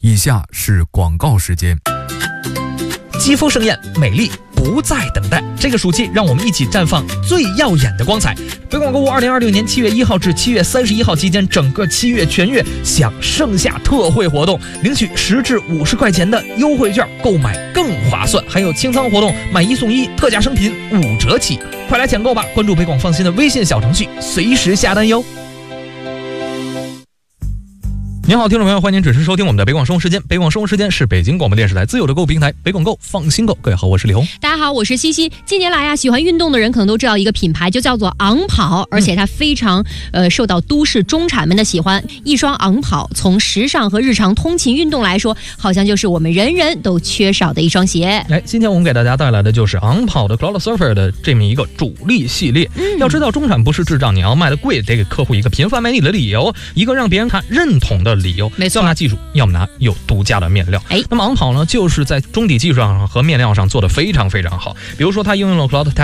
以下是广告时间。 肌肤盛宴，美丽不再等待。这个暑期，让我们一起绽放最耀眼的光彩。北广购物2026年7月1号至7月31号期间，整个7月全月享盛夏特惠活动，领取10至50块钱的优惠券，购买更划算。还有清仓活动，买1送1，特价商品5折起。快来抢购吧！关注北广放心的微信小程序，随时下单哟。您好，听众朋友，欢迎您准时收听我们的北广生活时间。北广生活时间是北京广播电视台自有的购物平台北广购，放心购。各位好，我是李红。 大家好，我是西西。近年来啊，喜欢运动的人可能都知道一个品牌，就叫做昂跑，而且它非常受到都市中产们的喜欢。一双昂跑，从时尚和日常通勤运动来说，好像就是我们人人都缺少的一双鞋。 今天我们给大家带来的就是昂跑的 Cloudsurfer 的这么一个主力系列。要知道，中产不是智障，你要卖的贵，得给客户一个频繁买你的理由，一个让别人看认同的理由。 没错， 要拿技术，要么拿有独家的面料。那么昂跑呢，就是在中底技术上和面料上做得非常非常好。比如说，它应用了 Cloud